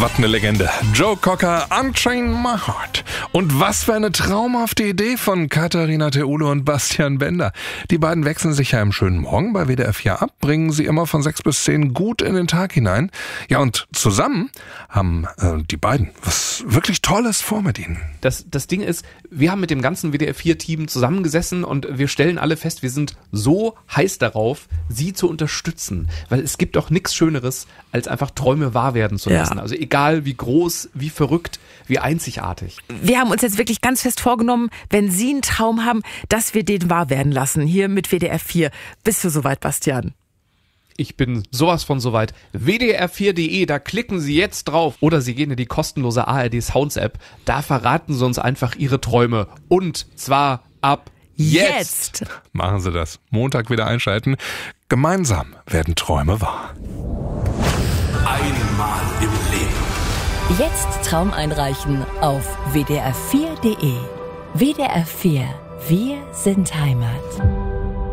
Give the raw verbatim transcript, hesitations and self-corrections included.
Was eine Legende. Joe Cocker, Unchain My Heart. Und was für eine traumhafte Idee von Katharina Theule und Bastian Bender. Die beiden wechseln sich ja im schönen Morgen bei W D R vier ab, bringen sie immer von sechs bis zehn gut in den Tag hinein. Ja, und zusammen haben äh, die beiden was wirklich Tolles vor mit ihnen. Das, das Ding ist, wir haben mit dem ganzen W D R vier Team zusammengesessen und wir stellen alle fest, wir sind so heiß darauf, sie zu unterstützen. Weil es gibt doch nichts Schöneres, als einfach Träume wahr werden zu lassen. Ja. Also egal wie groß, wie verrückt, wie einzigartig. Wir haben uns jetzt wirklich ganz fest vorgenommen, wenn Sie einen Traum haben, dass wir den wahr werden lassen. Hier mit W D R vier. Bist du soweit, Bastian? Ich bin sowas von soweit. W D R vier punkt de, da klicken Sie jetzt drauf. Oder Sie gehen in die kostenlose A R D Sounds App. Da verraten Sie uns einfach Ihre Träume. Und zwar ab jetzt. jetzt. Machen Sie das. Montag wieder einschalten. Gemeinsam werden Träume wahr. Einmal im Leben. Jetzt Traum einreichen auf w d r vier punkt de. W D R vier. Wir sind Heimat.